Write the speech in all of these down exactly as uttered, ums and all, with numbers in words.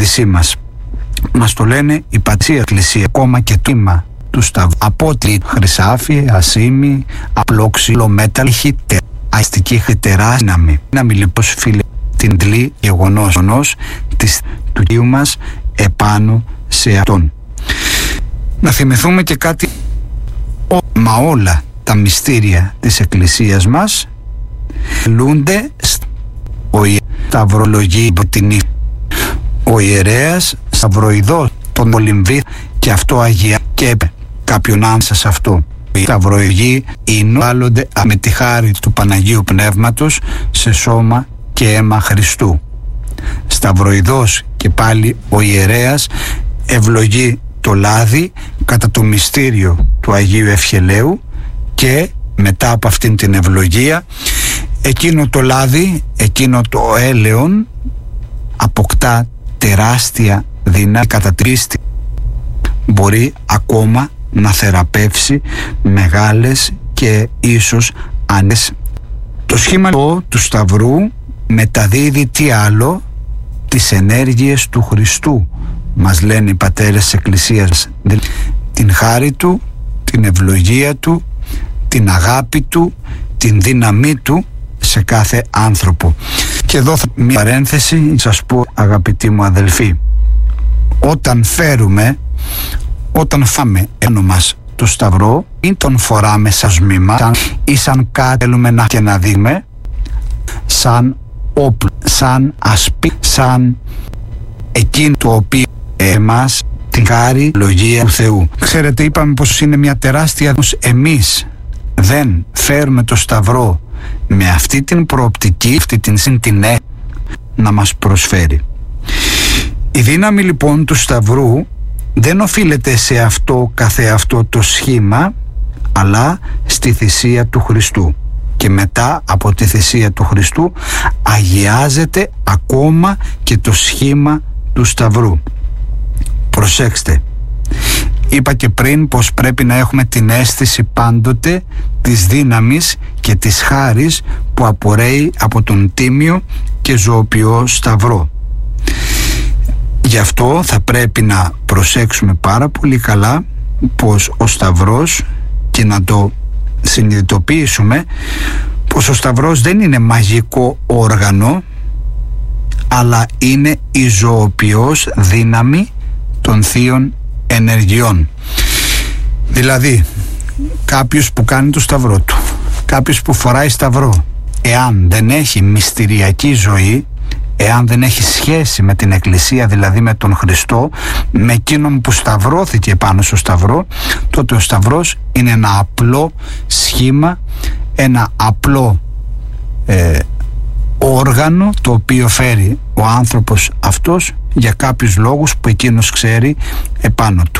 έκκλησή μας. Μας το λένε η Πατσία Εκκλησία, ακόμα και το ύμα του Σταυρού. Από ότι χρυσάφι, ασήμι, απλό ξύλο μέταλλ, έχει αστική τεράστια δύναμη. Δύναμη λοιπόν, φίλε, την τλή γεγονός της του Κυρίου μας επάνω σε αυτόν. Να θυμηθούμε και κάτι, μα όλα τα μυστήρια της Εκκλησίας μας λούνται ο σταυρολογεί την ο ιερέας σταυροειδός τον Ολυμβή και αυτό αγία και έπε κάποιον άνσα σε αυτό. Οι σταυροειδοί εινώβαλλονται με τη χάρη του Παναγίου Πνεύματος σε σώμα και αίμα Χριστού. Σταυροειδός και πάλι ο ιερέας ευλογεί το λάδι κατά το μυστήριο του Αγίου Ευχελαίου και μετά από αυτήν την ευλογία εκείνο το λάδι, εκείνο το έλεον αποκτά τεράστια δύναμη κατά τρίστη. Μπορεί ακόμα να θεραπεύσει μεγάλες και ίσως άνες. Το σχήμα του Σταυρού μεταδίδει τι άλλο, τις ενέργειες του Χριστού, μας λένε οι πατέρες της Εκκλησίας, την χάρη του, την ευλογία του, την αγάπη του, την δύναμή του σε κάθε άνθρωπο. Και εδώ θα μια παρένθεση σας πω, αγαπητοί μου αδελφοί, όταν φέρουμε, όταν φάμε πάνω μας το Σταυρό ή τον φοράμε σαν σμήμα σαν, ή σαν κάτι θέλουμε να και να δούμε, σαν όπλο, σαν ασπί, σαν εκείνο το οποίο εμάς την χάρη λογία του Θεού. Ξέρετε, είπαμε πως είναι μια τεράστια, εμείς δεν φέρουμε το Σταυρό με αυτή την προοπτική, αυτή την συντηνέ να μας προσφέρει. Η δύναμη λοιπόν του Σταυρού δεν οφείλεται σε αυτό καθεαυτό το σχήμα, αλλά στη θυσία του Χριστού. Και μετά από τη θυσία του Χριστού αγιάζεται ακόμα και το σχήμα του Σταυρού. Προσέξτε, είπα και πριν πως πρέπει να έχουμε την αίσθηση πάντοτε της δύναμης και της χάρης που απορρέει από τον τίμιο και ζωοποιό Σταυρό. Γι' αυτό θα πρέπει να προσέξουμε πάρα πολύ καλά πως ο Σταυρός, και να το συνειδητοποιήσουμε πως ο Σταυρός δεν είναι μαγικό όργανο, αλλά είναι η ζωοποιός δύναμη των θείων ενεργειών. Δηλαδή κάποιος που κάνει το Σταυρό του, κάποιος που φοράει Σταυρό, εάν δεν έχει μυστηριακή ζωή, εάν δεν έχει σχέση με την Εκκλησία, δηλαδή με τον Χριστό, με εκείνον που σταυρώθηκε πάνω στο Σταυρό, τότε ο Σταυρός είναι ένα απλό σχήμα, ένα απλό ε, όργανο το οποίο φέρει ο άνθρωπος αυτός για κάποιους λόγους που εκείνος ξέρει επάνω του.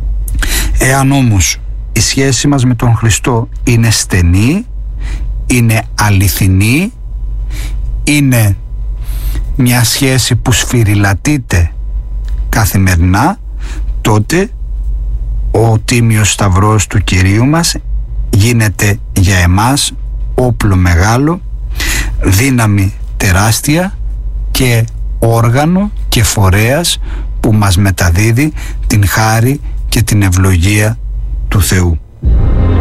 Εάν όμως η σχέση μας με τον Χριστό είναι στενή, είναι αληθινή, είναι μια σχέση που σφυριλατείται καθημερινά, τότε ο τίμιος Σταυρός του Κυρίου μας γίνεται για εμάς όπλο μεγάλο, δύναμη τεράστια και όργανο και φορέας που μας μεταδίδει την χάρη και την ευλογία του Θεού.